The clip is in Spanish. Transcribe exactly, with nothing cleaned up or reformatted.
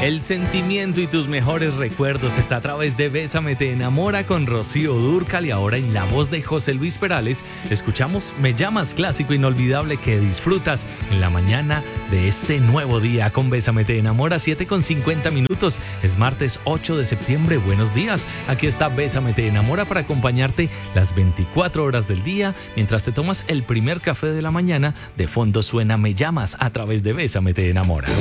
El sentimiento y tus mejores recuerdos está a través de Bésame te enamora con Rocío Dúrcal, y ahora en la voz de José Luis Perales escuchamos Me llamas, clásico inolvidable que disfrutas en la mañana de este nuevo día con Bésame te enamora. Siete con cincuenta minutos, es martes ocho de septiembre. Buenos días, aquí está Bésame te enamora para acompañarte las veinticuatro horas del día. Mientras te tomas el primer café de la mañana, de fondo suena Me llamas a través de Bésame te enamora.